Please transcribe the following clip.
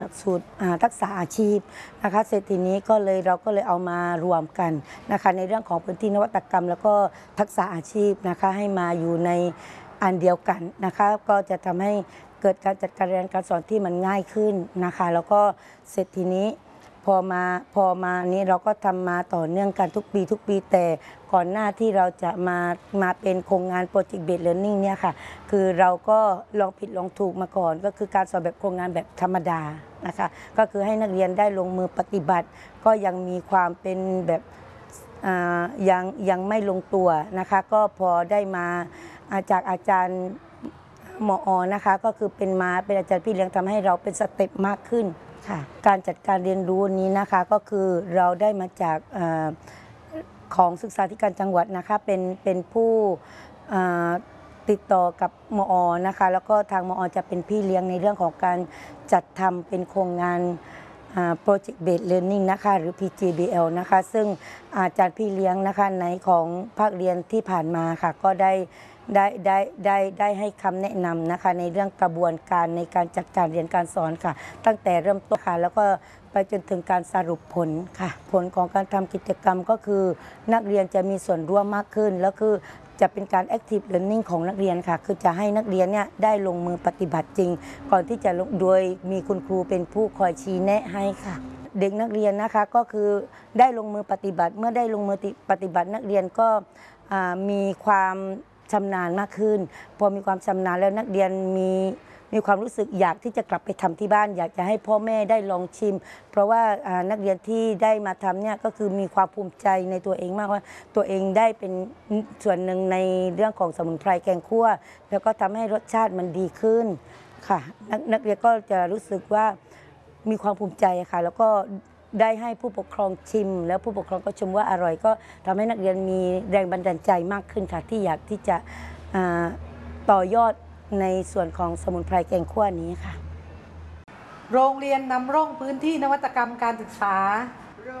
หลักสูตรทักษะอาชีพนะคะเสร็จทีนี้เราก็เลยเอามารวมกันนะคะในเรื่องของพื้นที่นวัตกรรมแล้วก็ทักษะอาชีพนะคะให้มาอยู่ในอันเดียวกันนะคะก็จะทำให้เกิดการจัดการเรียนการสอนที่มันง่ายขึ้นนะคะแล้วก็เสร็จทีนี้พอมานี้เราก็ทำมาต่อเนื่องกันทุกปีแต่ก่อนหน้าที่เราจะมาเป็นโครงงานโปรเจกต์เบสเลิร์นนิ่งเนี่ยค่ะคือเราก็ลองผิดลองถูกมาก่อนก็คือการสอนแบบโครงงานแบบธรรมดานะคะก็คือให้นักเรียนได้ลงมือปฏิบัติก็ยังมีความเป็นแบบยังไม่ลงตัวนะคะก็พอได้มาจากอาจารย์หมอนะคะก็คือเป็นอาจารย์พี่เลี้ยงทำให้เราเป็นสเต็ปมากขึ้นค่ะการจัดการเรียนรู้นี้นะคะก็คือเราได้มาจากของศึกษาธิการจังหวัดนะคะเป็นผู้ติดต่อกับมอนะคะแล้วก็ทางมอจะเป็นพี่เลี้ยงในเรื่องของการจัดทำเป็นโครงงานProject Based Learning นะคะหรือ PGBL นะคะซึ่งอาจารย์พี่เลี้ยงนะคะในของภาคเรียนที่ผ่านมาค่ะก็ได้ให้คำแนะนำนะคะในเรื่องกระบวนการในการจัดการเรียนการสอนค่ะตั้งแต่เริ่มต้นค่ะแล้วก็ไปจนถึงการสรุปผลค่ะผลของการทำกิจกรรมก็คือนักเรียนจะมีส่วนร่วมมากขึ้นแล้วคือจะเป็นการ Active Learning ของนักเรียนค่ะคือจะให้นักเรียนเนี่ยได้ลงมือปฏิบัติจริงก่อนที่จะโดยมีคุณครูเป็นผู้คอยชี้แนะให้ค่ะเด็กนักเรียนนะคะก็คือได้ลงมือปฏิบัติเมื่อได้ลงมือปฏิบัตินักเรียนก็มีความชำนาญมากขึ้นพอมีความชำนาญแล้วนักเรียนมีความรู้สึกอยากที่จะกลับไปทำที่บ้านอยากจะให้พ่อแม่ได้ลองชิมเพราะว่านักเรียนที่ได้มาทำเนี่ยก็คือมีความภูมิใจในตัวเองมากว่าตัวเองได้เป็นส่วนหนึ่งในเรื่องของสมุนไพรแกงคั่วแล้วก็ทำให้รสชาติมันดีขึ้นค่ะนักเรียนก็จะรู้สึกว่ามีความภูมิใจค่ะแล้วก็ได้ให้ผู้ปกครองชิมแล้วผู้ปกครองก็ชมว่าอร่อยก็ทำให้นักเรียนมีแรงบันดาลใจมากขึ้นค่ะที่อยากที่จะต่อยอดในส่วนของสมุนไพรแกงคั่วนี้ค่ะโรงเรียนนำร่องพื้นที่นวัตกรรมการศึกษา